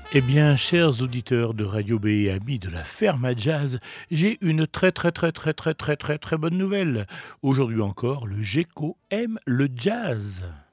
Eh bien, chers auditeurs de Radio B et amis de la ferme à jazz, j'ai une très bonne nouvelle. Aujourd'hui encore, le GECO aime le jazz.